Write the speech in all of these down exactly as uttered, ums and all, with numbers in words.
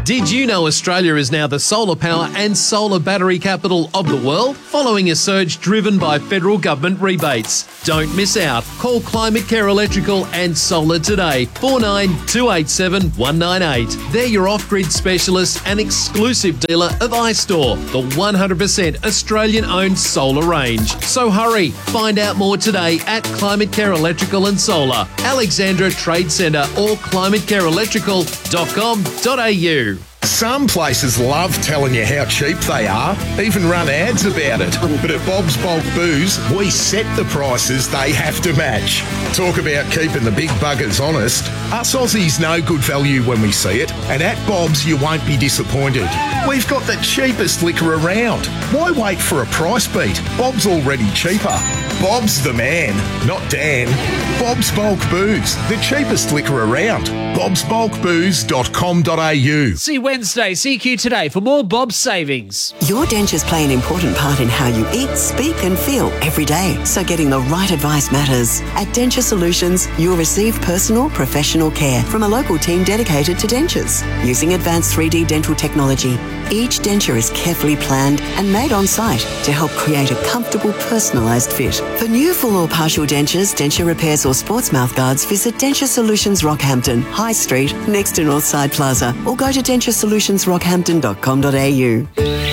Did you know Australia is now the solar power and solar battery capital of the world, following a surge driven by federal government rebates? Don't miss out. Call Climate Care Electrical and Solar today, four nine two eight seven one nine eight. They're your off-grid specialist and exclusive dealer of iStore, the one hundred percent Australian-owned solar range. So hurry, find out more today at Climate Care Electrical and Solar, Alexandra Trade Centre or climate care electrical dot com dot a u. Some places love telling you how cheap they are, even run ads about it. But at Bob's Bulk Booze, we set the prices they have to match. Talk about keeping the big buggers honest. Us Aussies know good value when we see it, and at Bob's you won't be disappointed. We've got the cheapest liquor around. Why wait for a price beat? Bob's already cheaper. Bob's the man, not Dan. Bob's Bulk Booze, the cheapest liquor around. bobs bulk booze dot com dot a u. See Wednesday, C Q today for more Bob's savings. Your dentures play an important part in how you eat, speak and feel every day. So getting the right advice matters. At Denture Solutions, you'll receive personal, professional care from a local team dedicated to dentures. Using advanced three D dental technology, each denture is carefully planned and made on site to help create a comfortable, personalised fit. For new full or partial dentures, denture repairs or sports mouth guards, visit Denture Solutions Rockhampton, High Street, next to Northside Plaza, or go to denture solutions rockhampton dot com dot a u.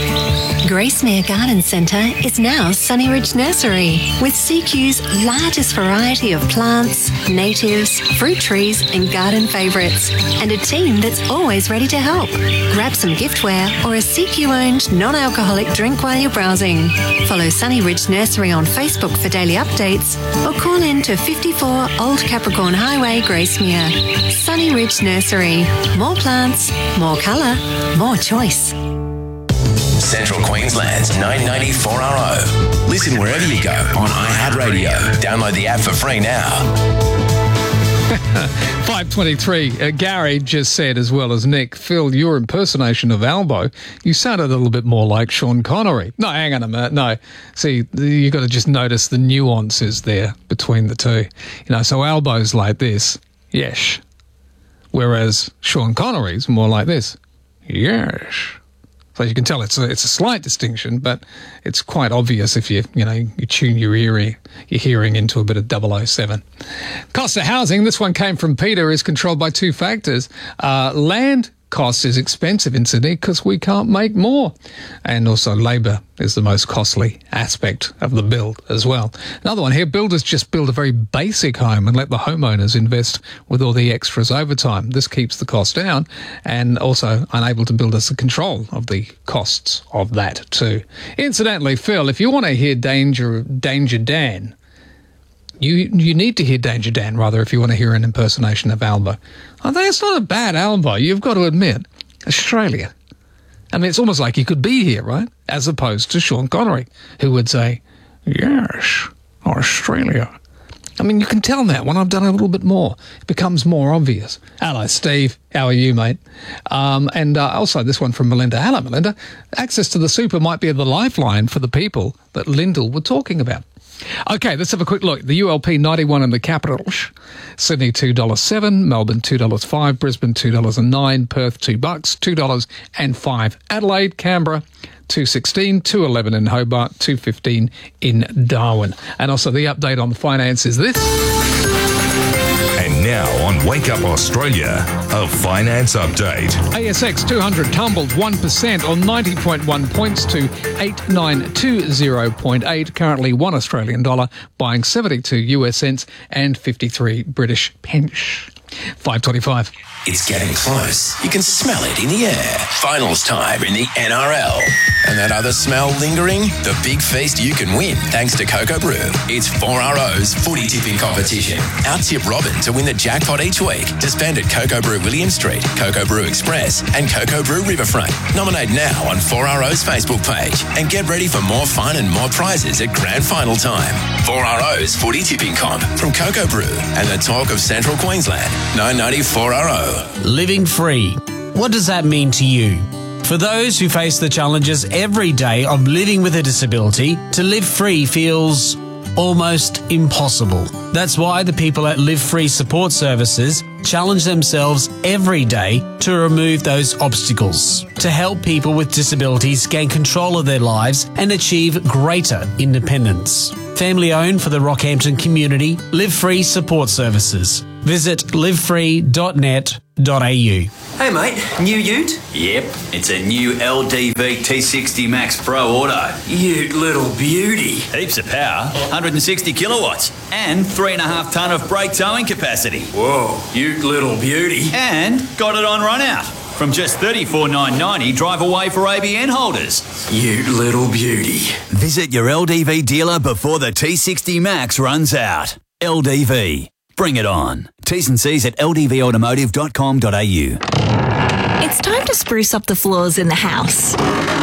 Gracemere Garden Centre is now Sunnyridge Nursery, with C Q's largest variety of plants, natives, fruit trees and garden favourites, and a team that's always ready to help. Grab some giftware or a C Q-owned non-alcoholic drink while you're browsing. Follow Sunnyridge Nursery on Facebook for daily updates or call in to fifty-four Old Capricorn Highway, Gracemere. Sunnyridge Nursery. More plants, more colour, more choice. Central Queensland's nine ninety four R O. Listen wherever you go on iHeartRadio. Download the app for free now. five twenty-three. Uh, Gary just said, as well as Nick, Phil, your impersonation of Albo, you sounded a little bit more like Sean Connery. No, hang on a minute. No. See, you got to just notice the nuances there between the two. You know, so Albo's like this, yes. Whereas Sean Connery's more like this, yes. So you can tell it's a, it's a slight distinction, but it's quite obvious if you you know you tune your ear, your hearing into a bit of double oh seven. Cost of housing. This one came from Peter. Is controlled by two factors. Uh, land cost is expensive in Sydney because we can't make more, and also labour is the most costly aspect of the build as well. Another one here, builders just build a very basic home and let the homeowners invest with all the extras over time. This keeps the cost down and also unable to build us a control of the costs of that too. Incidentally, Phil, if you want to hear Danger Danger Dan, you you need to hear Danger Dan, rather, if you want to hear an impersonation of Albo. I think it's not a bad Albo, you've got to admit. Australia. I mean, it's almost like he could be here, right? As opposed to Sean Connery, who would say, yes, Australia. I mean, you can tell that when I've done a little bit more. It becomes more obvious. Hello, Steve. How are you, mate? Um, and uh, also this one from Melinda. Hello, Melinda. Access to the super might be the lifeline for the people that Lyndall were talking about. Okay, let's have a quick look. The U L P ninety-one in the capitals. Sydney two dollars seven, Melbourne two dollars five, Brisbane two dollars nine, Perth two bucks, two dollars five. Adelaide, Canberra two sixteen, two eleven in Hobart, two fifteen in Darwin. And also the update on the finance is this. And now on Wake Up Australia, a finance update. A S X two hundred tumbled one percent on ninety point one points to eight nine two zero point eight. Currently one Australian dollar buying seventy-two U S cents and fifty-three British pence. five twenty-five. It's getting close. You can smell it in the air. Finals time in the N R L. And that other smell lingering? The big feast you can win thanks to Cocoa Brew. It's four R O's footy tipping competition. Out-tip Robin to win the jackpot each week to spend at Cocoa Brew William Street, Cocoa Brew Express and Cocoa Brew Riverfront. Nominate now on four R O's Facebook page and get ready for more fun and more prizes at grand final time. four R O's footy tipping comp from Cocoa Brew and the talk of Central Queensland. nine ninety-four R O. Living free. What does that mean to you? For those who face the challenges every day of living with a disability, to live free feels almost impossible. That's why the people at Live Free Support Services challenge themselves every day to remove those obstacles, to help people with disabilities gain control of their lives and achieve greater independence. Family owned for the Rockhampton community, Live Free Support Services. Visit live free dot net dot a u. Hey mate, new ute? Yep, it's a new L D V T sixty Max Pro Auto. Ute little beauty. Heaps of power, one hundred sixty kilowatts, and three and a half tonne of brake towing capacity. Whoa, ute little beauty. And got it on run out. From just thirty-four thousand nine hundred ninety dollars, drive away for A B N holders. Ute little beauty. Visit your L D V dealer before the T sixty Max runs out. L D V. Bring it on. T's and C's at l d v automotive dot com dot a u. It's time to spruce up the floors in the house.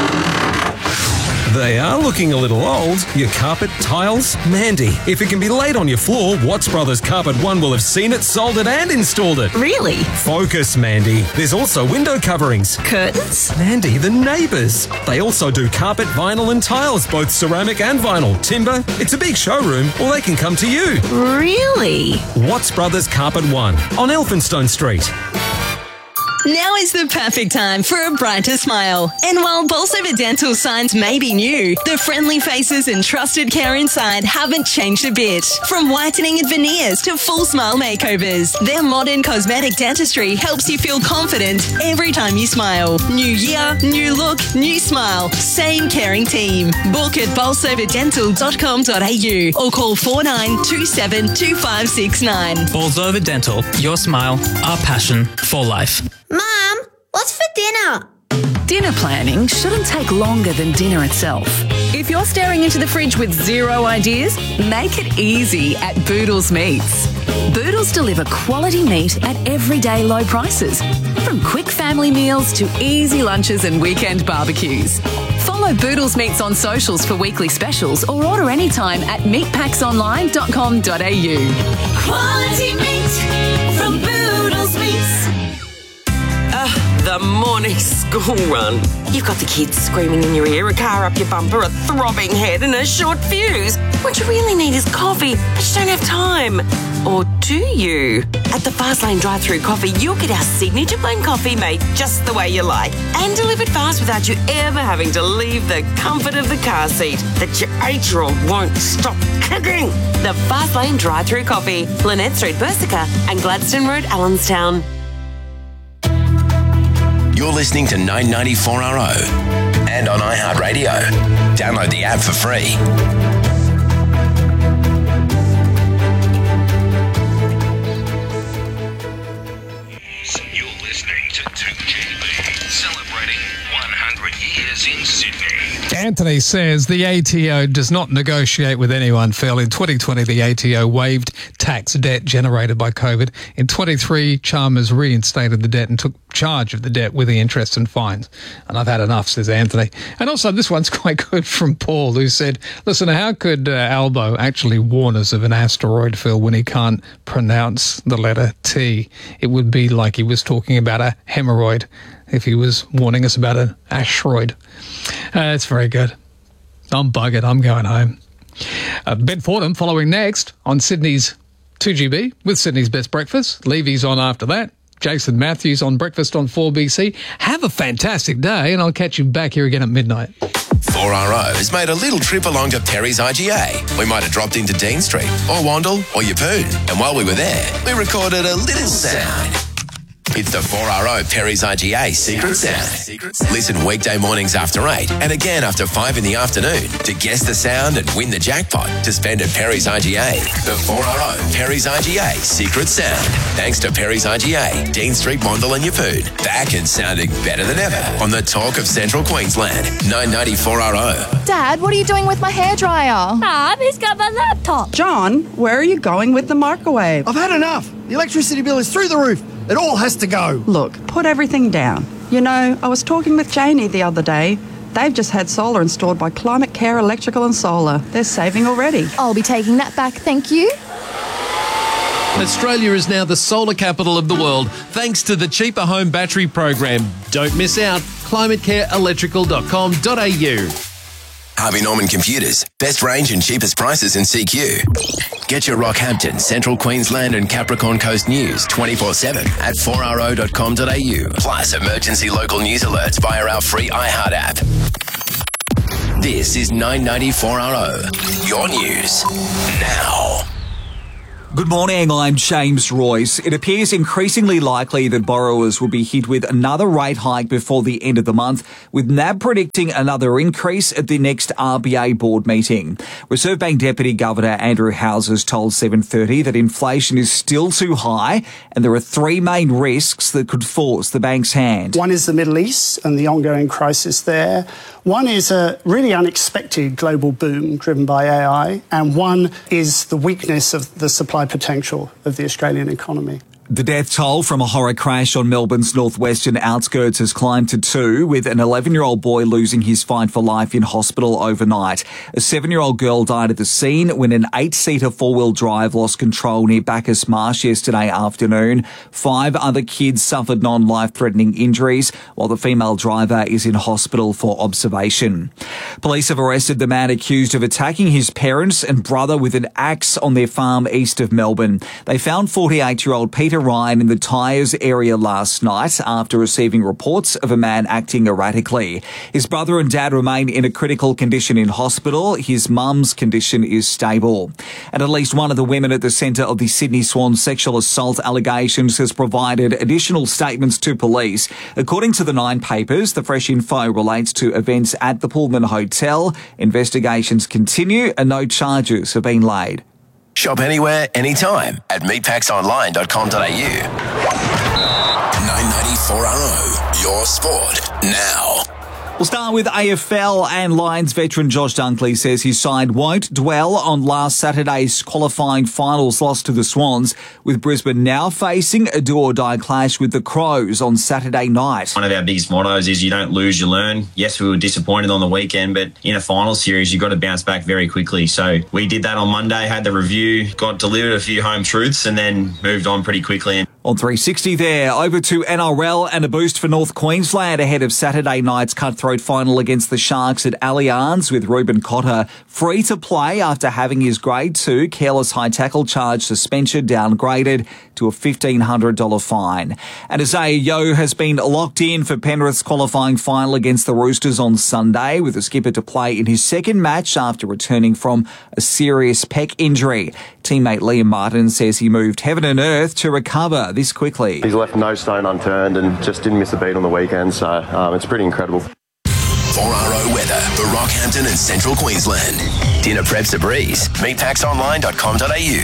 They are looking a little old. Your carpet, tiles, Mandy. If it can be laid on your floor, Watts Brothers Carpet One will have seen it, sold it and installed it. Really? Focus, Mandy. There's also window coverings. Curtains? Mandy, the neighbours. They also do carpet, vinyl and tiles, both ceramic and vinyl. Timber. It's a big showroom, or they can come to you. Really? Watts Brothers Carpet One on Elphinstone Street. Now is the perfect time for a brighter smile. And while Bolsover Dental signs may be new, the friendly faces and trusted care inside haven't changed a bit. From whitening and veneers to full smile makeovers, their modern cosmetic dentistry helps you feel confident every time you smile. New year, new look, new smile. Same caring team. Book at bolsover dental dot com dot a u or call four nine two seven two five six nine. Bolsover Dental, your smile, our passion for life. Mum, what's for dinner? Dinner planning shouldn't take longer than dinner itself. If you're staring into the fridge with zero ideas, make it easy at Boodles Meats. Boodles deliver quality meat at everyday low prices, from quick family meals to easy lunches and weekend barbecues. Follow Boodles Meats on socials for weekly specials or order anytime at meat packs online dot com dot a u. Quality meat from Boodles Meats. The morning school run. You've got the kids screaming in your ear, a car up your bumper, a throbbing head and a short fuse. What you really need is coffee, but you don't have time. Or do you? At the Fastlane drive-thru coffee, you'll get our signature blend coffee made just the way you like and delivered fast without you ever having to leave the comfort of the car seat that your eight-year-old won't stop kicking. The Fastlane drive-thru coffee, Lynette Street, Bersica and Gladstone Road, Allenstown. You're listening to nine ninety-four R O and on iHeartRadio. Download the app for free. You're listening to two G B, celebrating one hundred years in Sydney. Anthony says the A T O does not negotiate with anyone, Phil. In twenty twenty, the A T O waived tax debt generated by COVID. In twenty-three, Chalmers reinstated the debt and took charge of the debt with the interest and fines. And I've had enough, says Anthony. And also, this one's quite good from Paul, who said, listen, how could uh, Albo actually warn us of an asteroid, Phil, when he can't pronounce the letter T? It would be like he was talking about a hemorrhoid if he was warning us about an asteroid. Uh, it's very good. I'm buggered. I'm going home. Uh, Ben Fordham following next on Sydney's two G B with Sydney's Best Breakfast. Levy's on after that. Jason Matthews on Breakfast on four B C. Have a fantastic day, and I'll catch you back here again at midnight. four R O's made a little trip along to Perry's I G A. We might have dropped into Dean Street, or Wandle, or Yeppoon. And while we were there, we recorded a little sound. It's the four R O Perry's I G A Secret Sound. Listen weekday mornings after eight and again after five in the afternoon to guess the sound and win the jackpot to spend at Perry's I G A. The four R O Perry's I G A Secret Sound. Thanks to Perry's I G A, Dean Street, Wandle and Yeppoon. Back and sounding better than ever on the talk of Central Queensland. nine ninety-four R O. Dad, what are you doing with my hairdryer? Mum, who's got my laptop? John, where are you going with the microwave? I've had enough. The electricity bill is through the roof. It all has to go. Look, put everything down. You know, I was talking with Janie the other day. They've just had solar installed by Climate Care Electrical and Solar. They're saving already. I'll be taking that back, thank you. Australia is now the solar capital of the world thanks to the Cheaper Home Battery Program. Don't miss out. climate care electrical dot com dot a u. Harvey Norman Computers. Best range and cheapest prices in C Q. Get your Rockhampton, Central Queensland and Capricorn Coast news twenty-four seven at four r o dot com dot a u. Plus emergency local news alerts via our free iHeart app. This is nine ninety four R O. Your news now. Good morning, I'm James Royce. It appears increasingly likely that borrowers will be hit with another rate hike before the end of the month, with N A B predicting another increase at the next R B A board meeting. Reserve Bank Deputy Governor Andrew Houses told seven thirty that inflation is still too high and there are three main risks that could force the bank's hand. One is the Middle East and the ongoing crisis there. One is a really unexpected global boom driven by A I, and one is the weakness of the supply potential of the Australian economy. The death toll from a horror crash on Melbourne's northwestern outskirts has climbed to two, with an eleven-year-old boy losing his fight for life in hospital overnight. A seven-year-old girl died at the scene when an eight-seater four-wheel drive lost control near Bacchus Marsh yesterday afternoon. Five other kids suffered non-life-threatening injuries, while the female driver is in hospital for observation. Police have arrested the man accused of attacking his parents and brother with an axe on their farm east of Melbourne. They found forty-eight-year-old Peter Ryan in the Tyres area last night after receiving reports of a man acting erratically. His brother and dad remain in a critical condition in hospital. His mum's condition is stable. And at least one of the women at the centre of the Sydney Swans sexual assault allegations has provided additional statements to police. According to the Nine papers, the fresh info relates to events at the Pullman Hotel. Investigations continue and no charges have been laid. Shop anywhere, anytime at meatpacks online dot com dot a u. nine ninety-four R O, your sport now. We'll start with A F L, and Lions veteran Josh Dunkley says his side won't dwell on last Saturday's qualifying finals loss to the Swans, with Brisbane now facing a do-or-die clash with the Crows on Saturday night. One of our biggest mottos is you don't lose, you learn. Yes, we were disappointed on the weekend, but in a final series, you've got to bounce back very quickly. So we did that on Monday, had the review, got delivered a few home truths, and then moved on pretty quickly. On three sixty there, over to N R L and a boost for North Queensland ahead of Saturday night's cutthroat final against the Sharks at Allianz, with Ruben Cotter free to play after having his grade two careless high tackle charge suspension downgraded to a fifteen hundred dollars fine. And Isaiah Yeo has been locked in for Penrith's qualifying final against the Roosters on Sunday, with the skipper to play in his second match after returning from a serious pec injury. Teammate Liam Martin says he moved heaven and earth to recover this quickly. He's left no stone unturned and just didn't miss a beat on the weekend, so um, it's pretty incredible. four R O weather for Rockhampton and Central Queensland. Dinner prep's a breeze. meatpacks online dot com dot a u.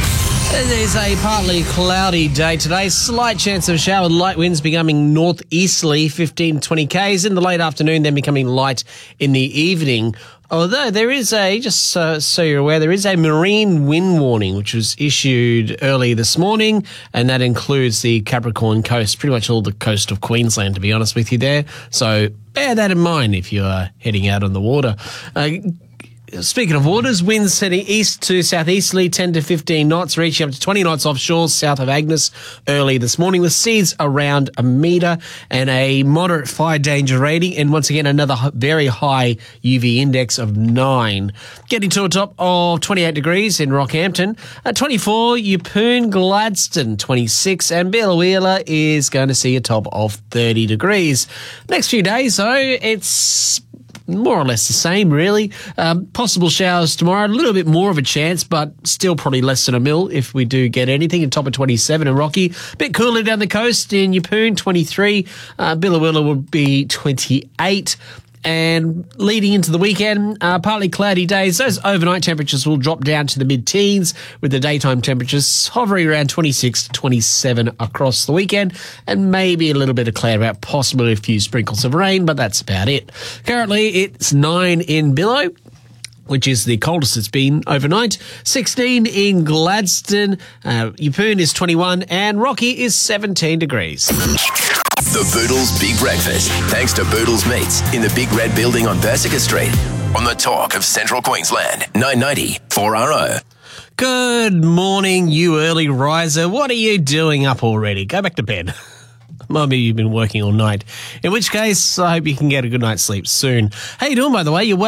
It is a partly cloudy day today. Slight chance of shower, light winds becoming northeasterly, fifteen to twenty kays in the late afternoon, then becoming light in the evening. Although there is a, just uh, so you're aware, there is a marine wind warning which was issued early this morning, and that includes the Capricorn Coast, pretty much all the coast of Queensland, to be honest with you there. So bear that in mind if you are heading out on the water. Uh, Speaking of waters, winds heading east to southeasterly, ten to fifteen knots, reaching up to twenty knots offshore south of Agnes early this morning, with seas around a metre and a moderate fire danger rating, and once again another very high U V index of nine. Getting to a top of twenty-eight degrees in Rockhampton, at twenty-four, Yeppoon, Gladstone, twenty-six, and Biloela is going to see a top of thirty degrees. Next few days, though, it's more or less the same, really. Um, possible showers tomorrow, a little bit more of a chance, but still probably less than a mil if we do get anything. A top of twenty-seven in Rocky. A bit cooler down the coast in Yeppoon, twenty-three. Uh, Biloela will be twenty-eight. And leading into the weekend, uh, partly cloudy days. Those overnight temperatures will drop down to the mid-teens, with the daytime temperatures hovering around twenty-six to twenty-seven across the weekend, and maybe a little bit of cloud about, possibly a few sprinkles of rain, but that's about it. Currently, it's nine in Billow, which is the coldest it's been overnight. sixteen in Gladstone. Uh, Yeppoon is twenty-one, and Rocky is seventeen degrees. The Boodles Big Breakfast, thanks to Boodles Meats in the Big Red Building on Bersica Street, on the talk of Central Queensland, nine ninety four R O. Good morning, you early riser. What are you doing up already? Go back to bed. Maybe you've been working all night. In which case, I hope you can get a good night's sleep soon. How you doing, by the way? You well?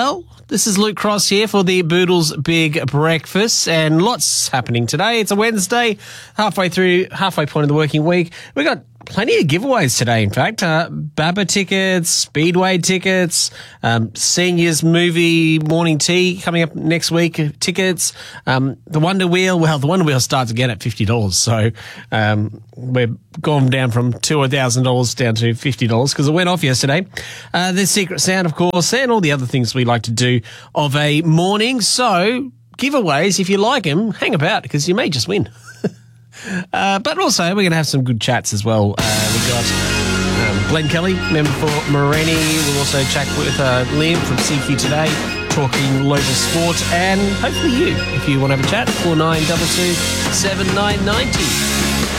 This is Luke Cross here for the Boodles Big Breakfast, and lots happening today. It's a Wednesday, halfway through, halfway point of the working week. We got plenty of giveaways today, in fact. Uh, Baba tickets, Speedway tickets, um, Seniors Movie Morning Tea coming up next week, tickets. Um, the Wonder Wheel, well, the Wonder Wheel starts again at fifty dollars, so um, we've gone down from two thousand dollars down to fifty dollars because it went off yesterday. Uh, there's Secret Sound, of course, and all the other things we like to do of a morning. So giveaways, if you like them, hang about because you may just win. Uh, but also, we're going to have some good chats as well. Uh, we've got um, Glenn Kelly, member for Moreni. We'll also chat with uh, Liam from C Q Today, talking local sport, and hopefully you, if you want to have a chat, four nine two two, seven nine nine zero.